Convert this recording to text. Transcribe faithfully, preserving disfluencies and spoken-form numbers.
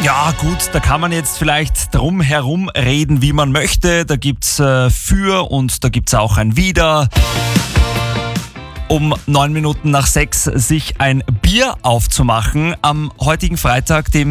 Ja gut, da kann man jetzt vielleicht drum herum reden, wie man möchte. Da gibt's äh, für und da gibt's auch ein Wider. Um neun Minuten nach sechs sich ein Bier aufzumachen am heutigen Freitag, dem